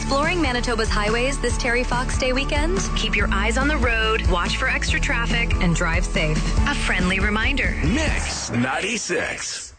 exploring Manitoba's highways this Terry Fox Day weekend? Keep your eyes on the road, watch for extra traffic, and drive safe. A friendly reminder. Mix 96.